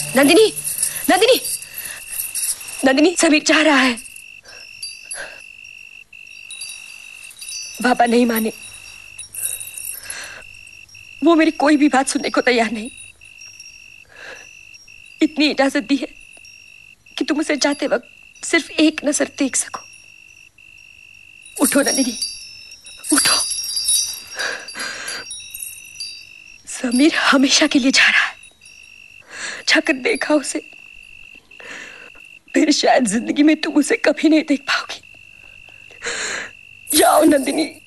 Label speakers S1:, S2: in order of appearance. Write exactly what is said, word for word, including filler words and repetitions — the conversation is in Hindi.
S1: नंदिनी, नंदिनी, नंदिनी, समीर जा रहा है। पापा नहीं माने, वो मेरी कोई भी बात सुनने को तैयार नहीं। इतनी इजाजत दी है कि तुम उसे जाते वक्त सिर्फ एक नजर देख सको। उठो नंदिनी, उठो। समीर हमेशा के लिए जा रहा है। जाकर देखा उसे, फिर शायद जिंदगी में तुम उसे कभी नहीं देख पाओगी। जाओ नंदिनी।